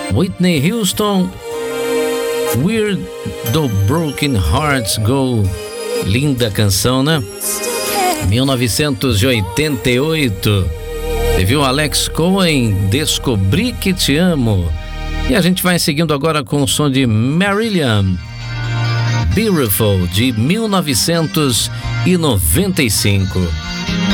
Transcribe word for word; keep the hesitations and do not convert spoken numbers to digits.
Whitney Houston, Where the Broken Hearts Go. Linda canção, né? mil novecentos e oitenta e oito. Você viu Alex Cohen, Descobri que Te Amo. E a gente vai seguindo agora com o som de Marillion, Beautiful, de mil novecentos e noventa e cinco.